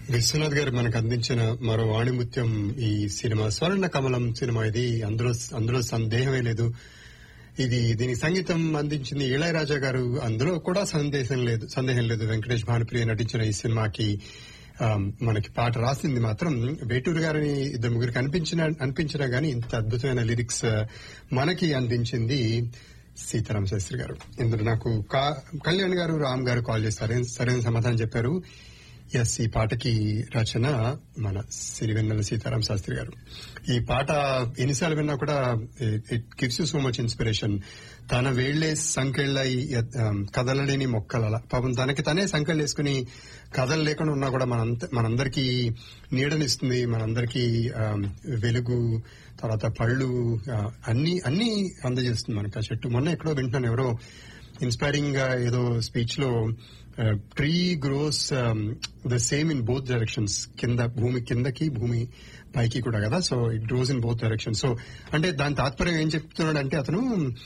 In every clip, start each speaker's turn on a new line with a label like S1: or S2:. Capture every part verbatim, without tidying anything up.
S1: విశ్వనాథ్ గారు మనకు అందించిన మరో వాణిముత్యం ఈ సినిమా. స్వర్ణ కమలం సినిమా ఇది. అందులో అందులో సందేహమే లేదు. ఇది దీని సంగీతం అందించింది ఇళయరాజా గారు. అందులో కూడా సందేహం లేదు సందేహం లేదు వెంకటేష్ భానుప్రియ నటించిన ఈ సినిమాకి మనకి పాట రాసింది మాత్రం వేటూరు గారిని ఇద్దరు ముగ్గురికి అనిపించిన అనిపించినా గానీ ఇంత అద్భుతమైన లిరిక్స్ మనకి అందించింది సీతారామ శాస్త్రి గారు. ఇందులో నాకు కళ్యాణ్ గారు, రామ్ గారు కాల్ చేసి సరైన సరైన సమాధానం చెప్పారు. ఎస్, ఈ పాటకి రచన మన సిరివెన్నెల సీతారామ శాస్త్రి గారు. ఈ పాట ఎన్నిసార్లు విన్నా కూడా it gives you so much inspiration. తన వేళ్లే సంకెళ్ళై కదలలేని మొక్కల పాపం తనకి తనే సంకెళ్ళు వేసుకుని కథలు లేకుండా ఉన్నా కూడా మనంత మనందరికీ నీడనిస్తుంది, మనందరికీ వెలుగు, తర్వాత పళ్ళు అన్ని అన్ని అందజేస్తుంది మనకి ఆ చెట్టు. మొన్న ఎక్కడో వింటున్నాను, ఎవరో ఇన్స్పైరింగ్ గా ఏదో స్పీచ్ లో tree gross the same in both directions, కింద భూమి కిందకి భూమి పైకి కూడా కదా. So it grows in both directions. So అంటే దాని తాత్పర్యం ఏం చెప్తున్నాడు అంటే అతను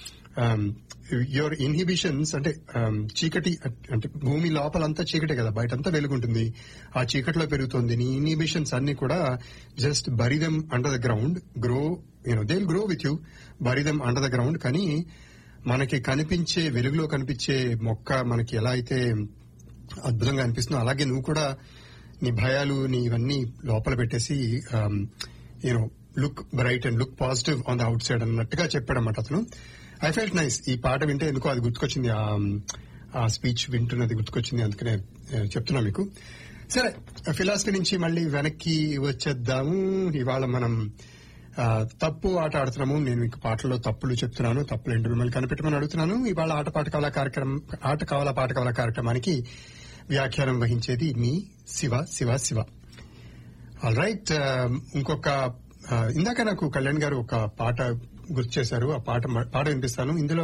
S1: యువర్ ఇన్హిబిషన్స్ అంటే చీకటి అంటే భూమి లోపలంతా చీకటే కదా, బయటంతా వెలుగుంటుంది, ఆ చీకటిలో పెరుగుతుంది. నీ ఇన్హిబిషన్స్ అన్ని కూడా just bury them under the ground, grow you know they will grow with you, bury them under the ground. కానీ మనకి కనిపించే వెలుగులో కనిపించే మొక్క మనకి ఎలా అయితే అద్భుతంగా అనిపిస్తుందో అలాగే నువ్వు కూడా నీ భయాలు నీ ఇవన్నీ లోపల పెట్టేసి you know look bright and look positive on the out side అన్నట్టుగా చెప్పాడన్నమాట అతను. I felt nice. ఈ పాట వింటే ఎందుకో అది గుర్తుకొచ్చింది, ఆ స్పీచ్ వింటున్నది గుర్తుకొచ్చింది, అందుకనే చెప్తున్నా మీకు. సరే, ఫిలాసఫీ నుంచి మళ్ళీ వెనక్కి వచ్చేద్దాము. ఇవాళ మనం తప్పు ఆట ఆడుతున్నాము. నేను మీకు పాటల్లో తప్పులు చెప్తున్నాను, తప్పులు ఏంటో మిమ్మల్ని కనిపెట్టమని అడుగుతున్నాను. ఇవాళ ఆట పాట కావాల కార్యక్రమం ఆట కావాల పాట కావాల కార్యక్రమానికి వ్యాఖ్యానం వహించేది మీ శివ శివ శివ. ఆల్ రైట్, ఇంకొక ఇందాక నాకు కళ్యాణ్ గారు ఒక పాట గుర్తు చేశారు. ఆ పాట పాట వినిపిస్తాను. ఇందులో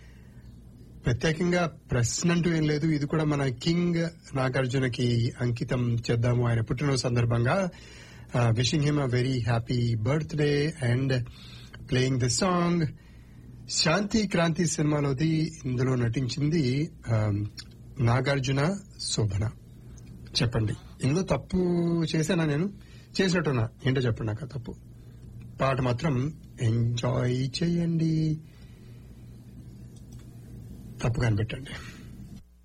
S1: ప్రత్యేకంగా ప్రశ్న అంటూ ఏం లేదు. ఇది కూడా మన కింగ్ నాగార్జునకి అంకితం చేద్దాము ఆయన పుట్టినరోజు సందర్భంగా. Uh, wishing him a very happy birthday and playing the song. శాంతి క్రాంతి సినిమాలోది. ఇందులో నటించింది నాగార్జున, శోభన. చెప్పండి, ఇందులో తప్పు చేశానా? నేను చేసినట్టున్నా ఏంటో చెప్పండి నాకు. తప్పు పాట మాత్రం ఎంజాయ్ చేయండి, తప్పు కనిపెట్టండి.